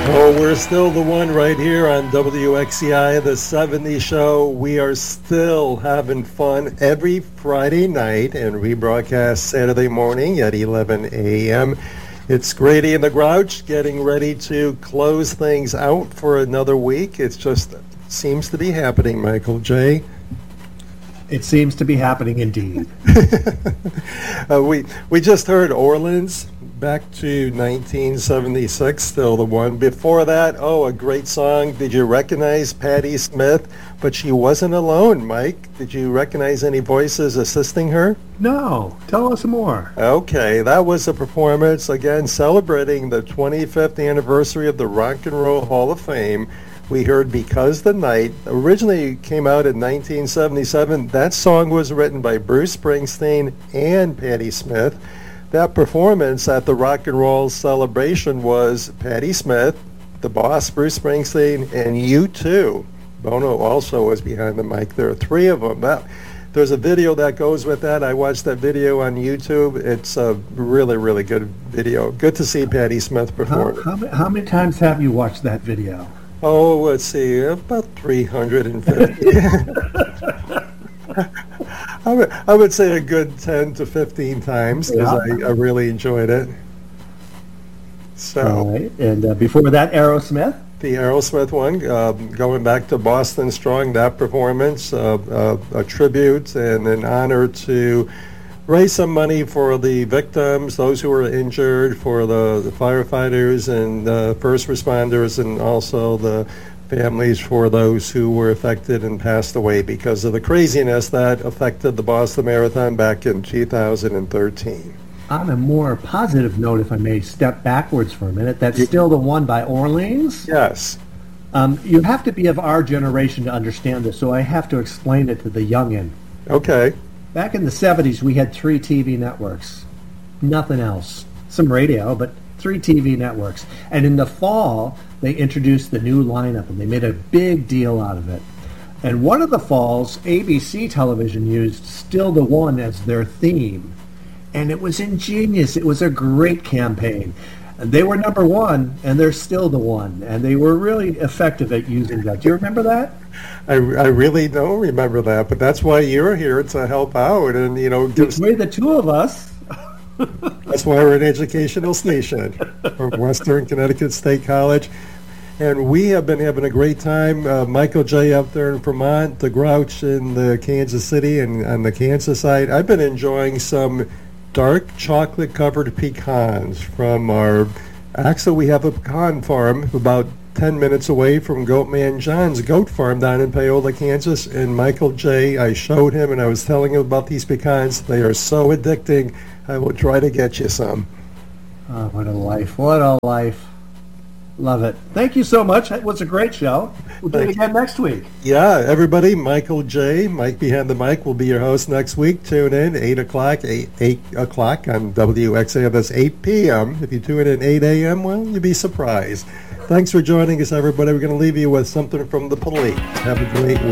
Oh, we're still the one right here on WXCI, the 70 show. We are still having fun every Friday night and rebroadcast Saturday morning at 11 a.m. It's Grady and the Grouch getting ready to close things out for another week. It just seems to be happening, Michael J. It seems to be happening indeed. We just heard Orleans, back to 1976, still the one. Before that, a great song. Did you recognize Patti Smith? But she wasn't alone, Mike. Did you recognize any voices assisting her? No. Tell us more. Okay, that was a performance, again, celebrating the 25th anniversary of the Rock and Roll Hall of Fame. We heard Because the Night. Originally came out in 1977. That song was written by Bruce Springsteen and Patti Smith. That performance at the Rock and Roll Celebration was Patti Smith, the boss, Bruce Springsteen, and U2. Bono also was behind the mic. There are three of them. There's a video that goes with that. I watched that video on YouTube. It's a really, really good video. Good to see Patti Smith perform. How many times have you watched that video? Oh, let's see, about 350. I would say a good 10 to 15 times because I really enjoyed it. So, all right. And before that, Aerosmith? The Aerosmith one, going back to Boston Strong, that performance, a tribute and an honor to raise some money for the victims, those who were injured, for the firefighters and first responders, and also the families for those who were affected and passed away because of the craziness that affected the Boston Marathon back in 2013. On a more positive note, if I may step backwards for a minute, that's Still the One by Orleans? Yes. You have to be of our generation to understand this, so I have to explain it to the youngin'. Okay. Back in the 70s, we had 3 TV networks. Nothing else. Some radio, but 3 TV networks. And in the fall, they introduced the new lineup, and they made a big deal out of it. And one of the falls, ABC television used Still the One as their theme. And it was ingenious. It was a great campaign. And they were number one, and they're still the one. And they were really effective at using that. Do you remember that? I really don't remember that, but that's why you're here to help out. And, we're the two of us. That's why we're an educational station from Western Connecticut State College. And we have been having a great time. Michael J. up there in Vermont, the Grouch in the Kansas City and on the Kansas side. I've been enjoying some dark chocolate-covered pecans from actually we have a pecan farm about 10 minutes away from Goatman John's goat farm down in Paola, Kansas. And Michael J., I showed him and I was telling him about these pecans. They are so addicting. I will try to get you some. Oh, what a life. What a life. Love it. Thank you so much. It was a great show. We'll do it again next week. Yeah, everybody, Michael J., Mike Behind the Mic, will be your host next week. Tune in 8 o'clock on WXA. That's 8 p.m. If you tune in at 8 a.m., well, you'll be surprised. Thanks for joining us, everybody. We're going to leave you with something from the Police. Have a great week.